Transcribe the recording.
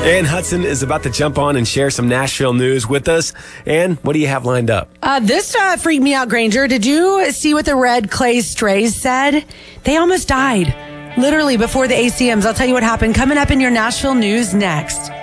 Ann Hudson is about to jump on and share some Nashville news with us. Ann, what do you have lined up? This freaked me out, Granger. Did you see what the Red Clay Strays said? They almost died. Literally before the ACMs. I'll tell you what happened. Coming up in your Nashville news next.